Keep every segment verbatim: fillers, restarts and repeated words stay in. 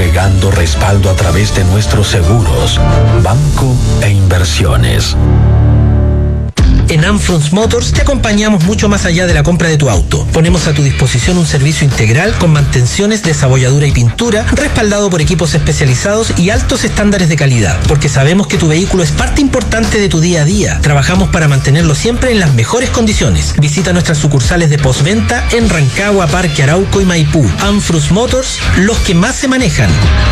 entregando respaldo a través de nuestros seguros, banco e inversiones. En Amfrons Motors te acompañamos mucho más allá de la compra de tu auto. Ponemos a tu disposición un servicio integral con mantenciones, desabolladura y pintura, respaldado por equipos especializados y altos estándares de calidad, porque sabemos que tu vehículo es parte importante de tu día a día. Trabajamos para mantenerlo siempre en las mejores condiciones. Visita nuestras sucursales de postventa en Rancagua, Parque Arauco y Maipú. Amfrons Motors, los que más se manejan.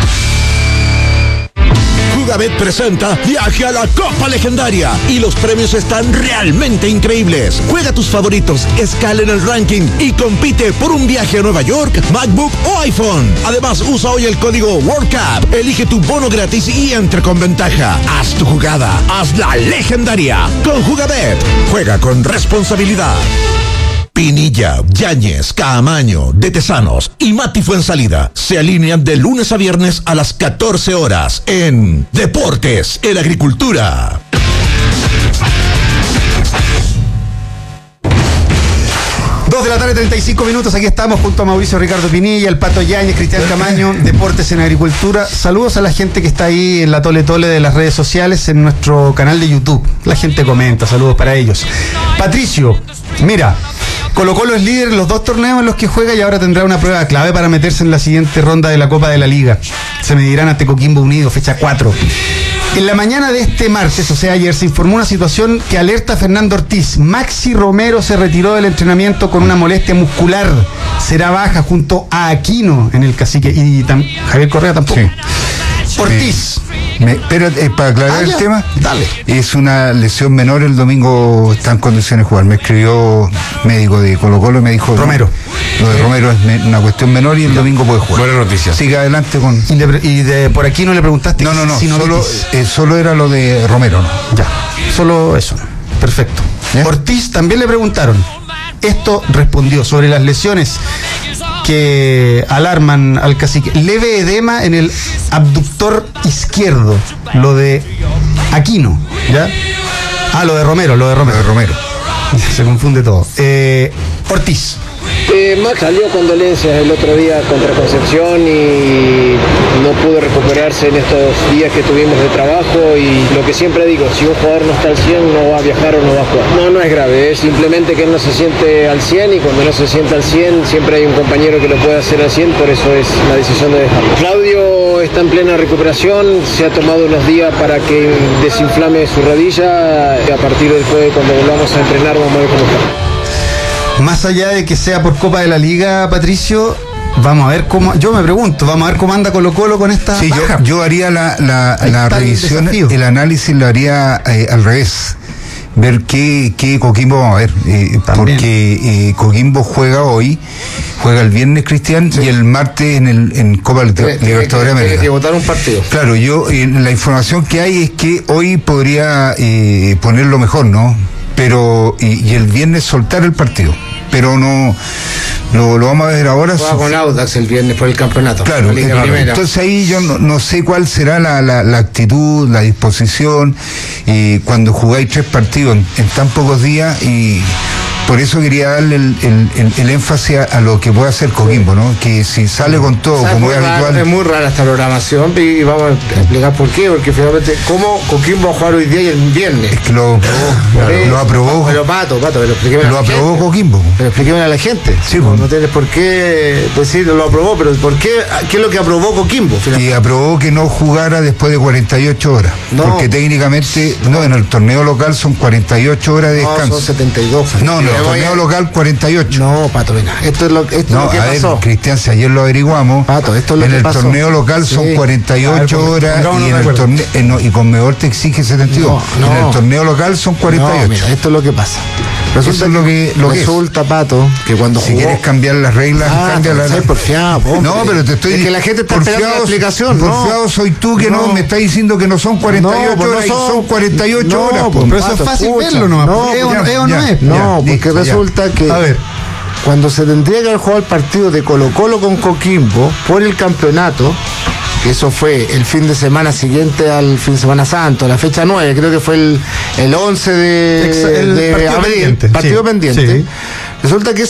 Jugabet presenta Viaje a la Copa Legendaria y los premios están realmente increíbles. Juega tus favoritos, escala en el ranking y compite por un viaje a Nueva York, MacBook o iPhone. Además, usa hoy el código World Cup, elige tu bono gratis y entra con ventaja. Haz tu jugada, hazla legendaria. Con Jugabet, juega con responsabilidad. Pinilla, Yáñez, Caamaño, De Tesanos y Mati Fuensalida se alinean de lunes a viernes a las catorce horas en Deportes en Agricultura. Dos de la tarde, treinta y cinco minutos. Aquí estamos junto a Mauricio Ricardo Pinilla, el Pato Yáñez, Cristian Camaño, Deportes en Agricultura. Saludos a la gente que está ahí en la tole tole de las redes sociales, en nuestro canal de YouTube. La gente comenta, saludos para ellos. Patricio, mira, Colo Colo es líder en los dos torneos en los que juega y ahora tendrá una prueba clave para meterse en la siguiente ronda de la Copa de la Liga. Se medirán ante Coquimbo Unido, fecha cuatro. En la mañana de este martes, o sea ayer, se informó una situación que alerta a Fernando Ortiz. Maxi Romero se retiró del entrenamiento con una molestia muscular. Será baja junto a Aquino en el Cacique. Y tam- Javier Correa tampoco. Sí. Ortiz. Me, pero eh, para aclarar Ah, el ya. tema, Dale. es una lesión menor. El domingo está en condiciones de jugar. Me escribió médico de Colo Colo y me dijo Romero. no, lo de Romero es me- una cuestión menor y el domingo puede jugar. Buena noticia. Sigue adelante con. Y, le, y de por aquí no le preguntaste. No, no, no. si Solo, eh, solo era lo de Romero, ¿no? Ya, solo eso. Perfecto. ¿Eh? Ortiz también le preguntaron. Esto respondió sobre las lesiones que alarman al Cacique. Leve edema en el abductor izquierdo. Lo de Aquino, ¿ya? Ah, lo de Romero, lo de Romero. Lo de Romero. Se confunde todo. Eh, Ortiz. Eh, Max salió con dolencias el otro día contra Concepción y no pudo recuperarse en estos días que tuvimos de trabajo, y lo que siempre digo, si un jugador no está al cien no va a viajar o no va a jugar. No, no es grave, es simplemente que él no se siente al cien, y cuando no se siente al cien siempre hay un compañero que lo puede hacer al cien, por eso es la decisión de dejarlo. Claudio está en plena recuperación, se ha tomado unos días para que desinflame su rodilla, y a partir del jueves, cuando volvamos a entrenar, vamos a ver cómo está. Más allá de que sea por Copa de la Liga, Patricio, vamos a ver cómo, yo me pregunto, vamos a ver cómo anda Colo Colo con esta Sí, baja. yo, yo haría la, la, Ahí la está el revisión, desafío. el análisis lo haría eh, al revés. Ver qué, qué Coquimbo vamos a ver. Eh, porque eh, Coquimbo juega hoy, juega el viernes, Cristian, sí, y el martes en, el, en Copa Libertadores América. Tiene que votar un partido. Claro, yo, eh, la información que hay es que hoy podría eh, ponerlo mejor, ¿no? Pero, y, y el viernes soltar el partido. Pero no, lo, lo vamos a ver ahora. Juega con Audax el viernes por el campeonato. Claro, la Liga claro. Primera. Entonces ahí yo no, no sé cuál será la, la, la actitud, la disposición, eh, cuando jugáis tres partidos en, en tan pocos días, y por eso quería darle el, el, el, el énfasis a, a lo que puede hacer Coquimbo, ¿no? Que si sale con todo, O sea, como es, es muy habitual. rara, es muy rara esta programación, y vamos a explicar por qué, porque finalmente, ¿cómo Coquimbo va a jugar hoy día y el viernes? Es que lo, Eh, lo aprobó. Pero Pato, Pato, pero explíqueme a Lo la aprobó gente. Coquimbo. Pero explíqueme a la gente. Sí, no, pues. no tienes por qué decir lo aprobó, pero ¿por qué? ¿Qué es lo que aprobó Coquimbo? Y aprobó que no jugara después de cuarenta y ocho horas. No. Porque técnicamente, no, en el torneo local son cuarenta y ocho horas de No, descanso. son setenta y dos. No, en el Me voy torneo a- local cuarenta y ocho. No, Pato, mira, esto es lo, esto No, es lo que a ver, pasó. Cristian, si ayer lo averiguamos, Pato, esto es lo en que el pasó. torneo local son Sí. cuarenta y ocho A ver, horas pongámonos y en de el acuerdo. torneo, eh, no, y Conmebol te exige setenta y dos. No, no. En el torneo local son cuarenta y ocho. No, mira, esto es lo que pasa. Resulta Eso es lo que- lo que es. resulta, Pato, que cuando Si jugó... quieres cambiar las reglas, Ah, cambia las no seas porfiado, hombre. No, pero te estoy Es que la gente está esperando la explicación, ¿no? Porfiado soy tú que no, No. me estás diciendo que no son cuarenta y ocho No, pues no horas, y son. son cuarenta y ocho No, horas. pues, pues. Pero eso Pato, es fácil escucha. verlo nomás. No, ¿Es o no- ya, es o no ya. es? No, Ya, porque listo, ya. resulta que A ver. cuando se tendría que haber jugado el partido de Colo Colo con Coquimbo por el campeonato, que eso fue el fin de semana siguiente al fin de semana santo, la fecha nueve, creo que fue el, el once de, Exa- el de partido abril, pendiente, partido sí, pendiente. sí. Resulta que